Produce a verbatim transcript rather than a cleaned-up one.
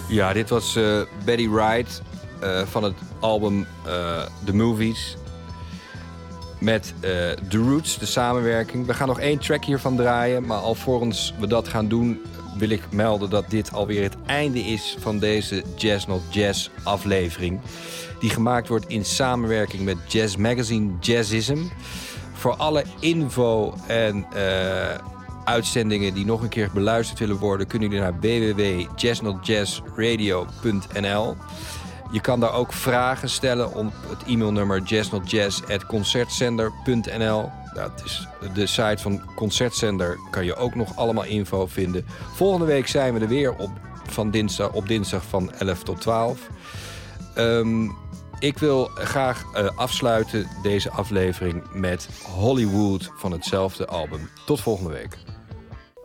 Ja, dit was uh, Betty Wright uh, van het album uh, The Movies. Met uh, The Roots, de samenwerking. We gaan nog één track hiervan draaien. Maar alvorens we dat gaan doen, wil ik melden dat dit alweer het einde is van deze Jazz Not Jazz aflevering. Die gemaakt wordt in samenwerking met Jazz Magazine Jazzism. Voor alle info en uh, uitzendingen die nog een keer beluisterd willen worden, kunnen jullie naar w w w punt jazz not jazz radio punt n l. Je kan daar ook vragen stellen op het e-mailnummer jazz not jazz at concertzender punt n l. Dat is de site van Concertzender. Kan je ook nog allemaal info vinden. Volgende week zijn we er weer op, van dinsdag, op dinsdag van elf tot twaalf. Um, ik wil graag uh, afsluiten deze aflevering met Hollywood van hetzelfde album. Tot volgende week.